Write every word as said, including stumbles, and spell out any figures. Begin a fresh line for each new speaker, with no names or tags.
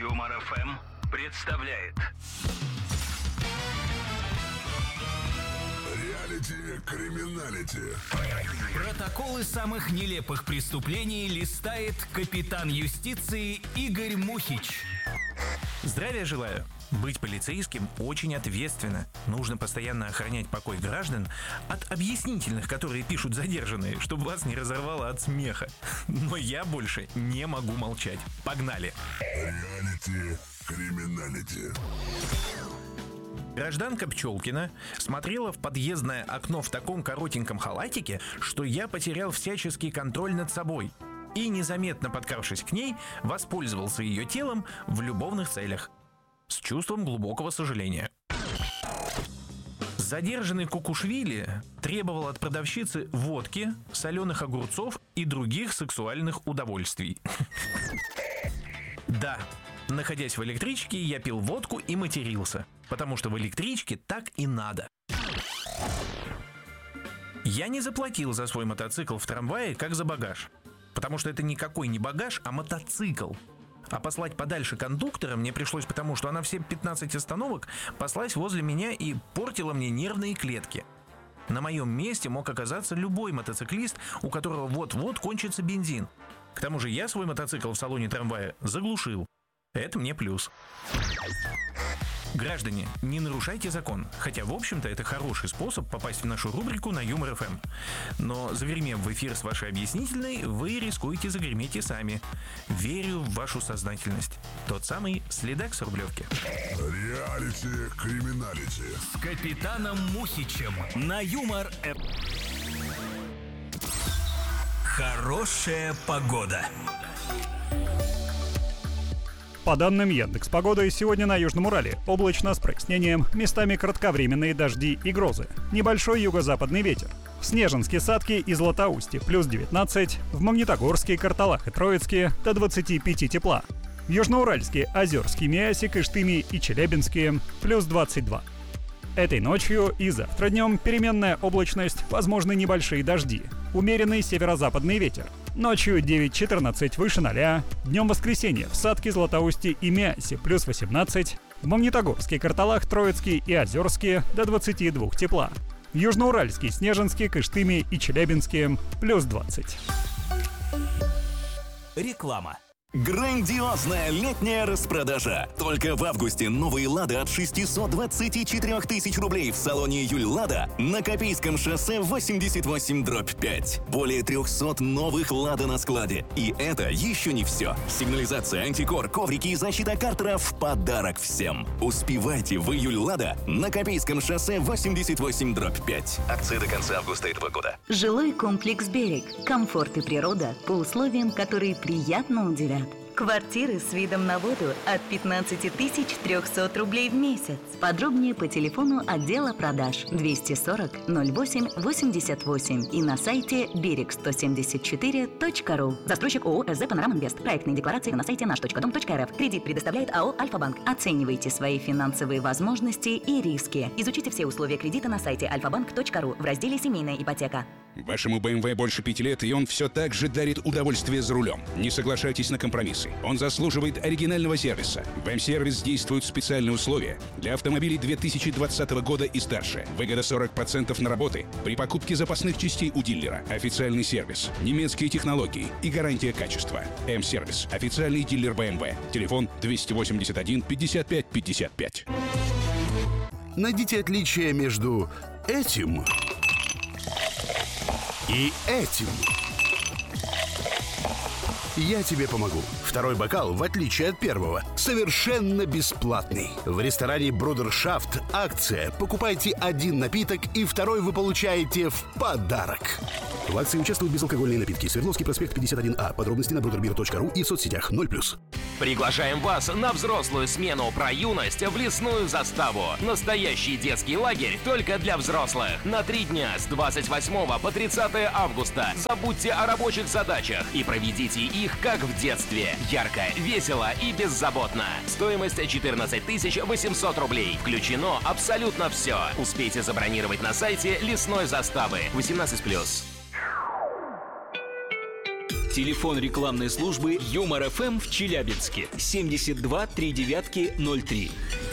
Юмор эф эм представляет
Реалити-криминалити.
Протоколы самых нелепых преступлений листает капитан юстиции Игорь Мухич.
Здравия желаю. Быть полицейским очень ответственно. Нужно постоянно охранять покой граждан от объяснительных, которые пишут задержанные, чтобы вас не разорвало от смеха. Но я больше не могу молчать. Погнали!
Реалити-криминалити.
Гражданка Пчелкина смотрела в подъездное окно в таком коротеньком халатике, что я потерял всяческий контроль над собой. И, незаметно подкравшись к ней, воспользовался ее телом в любовных целях. С чувством глубокого сожаления. Задержанный Кукушвили требовал от продавщицы водки, соленых огурцов и других сексуальных удовольствий. Да, находясь в электричке, я пил водку и матерился, потому что в электричке так и надо. Я не заплатил за свой мотоцикл в трамвае, как за багаж, потому что это никакой не багаж, а мотоцикл. А послать подальше кондуктора мне пришлось потому, что она все пятнадцать остановок паслась возле меня и портила мне нервные клетки. На моем месте мог оказаться любой мотоциклист, у которого вот-вот кончится бензин. К тому же я свой мотоцикл в салоне трамвая заглушил. Это мне плюс. Граждане, не нарушайте закон, хотя, в общем-то, это хороший способ попасть в нашу рубрику на Юмор эф эм. Но, загремев в эфир с вашей объяснительной, вы рискуете загреметь и сами. Верю в вашу сознательность. Тот самый следак с Рублевки.
Реалити-криминалити.
С капитаном Мухичем на Юмор эф эм. Хорошая погода.
По данным Яндекс.Погоды, сегодня на Южном Урале облачно с прояснением, местами кратковременные дожди и грозы. Небольшой юго-западный ветер. В Снежинске, Садке и Златоусте плюс девятнадцать, в Магнитогорске, Карталах и Троицке до двадцати пяти тепла. В Южноуральске, Озерске, Миасе, Кыштыме и Челябинске плюс двадцать два. Этой ночью и завтра днем переменная облачность, возможны небольшие дожди. Умеренный северо-западный ветер. Ночью девять-четырнадцать выше ноля. Днем воскресенье в Садке, Златоусте и Миасе плюс восемнадцать. В Магнитогорске, Карталах, Троицке и Озерске до двадцати двух тепла. В Южноуральске, Снежинске, Кыштыме и Челябинске плюс двадцать.
Реклама.
Грандиозная летняя распродажа. Только в августе новые «Лада» от шестисот двадцати четырёх тысяч рублей в салоне «Июль Лада» на Копейском шоссе восемьдесят восемь дробь пять. Более трехсот новых «Лада» на складе. И это еще не все. Сигнализация, антикор, коврики и защита Картера в подарок всем. Успевайте в «Июль Лада» на Копейском шоссе восемьдесят восемь дробь пять. Акция до конца августа этого года.
Жилой комплекс «Берег». Комфорт и природа по условиям, которые приятно удивят. Квартиры с видом на воду от пятнадцати тысяч трехсот рублей в месяц. Подробнее по телефону отдела продаж двести сорок ноль восемь восемьдесят восемь и на сайте берег сто семьдесят четыре точка ру. Застройщик ООО «СЗ Панорама Инвест». Проектные декларации на сайте наш точка дом точка эр эф. Кредит предоставляет АО «Альфа-Банк». Оценивайте свои финансовые возможности и риски. Изучите все условия кредита на сайте альфа банк точка ру в разделе «Семейная ипотека».
Вашему бэ эм вэ больше пяти лет, и он все так же дарит удовольствие за рулем. Не соглашайтесь на компромиссы. Он заслуживает оригинального сервиса. В М-сервис действуют специальные условия для автомобилей две тысячи двадцатого года и старше. Выгода сорок процентов на работы при покупке запасных частей у дилера. Официальный сервис, немецкие технологии и гарантия качества. М-сервис. Официальный дилер бэ эм вэ. Телефон двести восемьдесят один пятьдесят пять пятьдесят пять.
Найдите отличие между этим и этим. Я тебе помогу. Второй бокал, в отличие от первого, совершенно бесплатный. В ресторане Брудершафт акция. Покупайте один напиток, и второй вы получаете в подарок. В акции участвуют безалкогольные напитки. Свердловский проспект пятьдесят один А. Подробности на брудербир точка ру и в соцсетях ноль плюс.
Приглашаем вас на взрослую смену про юность в лесную заставу. Настоящий детский лагерь только для взрослых. На три дня с двадцать восьмого по тридцатое августа. Забудьте о рабочих задачах и проведите их как в детстве. Ярко, весело и беззаботно. Стоимость четырнадцать тысяч восемьсот рублей. Включено абсолютно все. Успейте забронировать на сайте лесной заставы. восемнадцать плюс.
Телефон рекламной службы Юмор ФМ в Челябинске семьдесят два три девятки ноль три.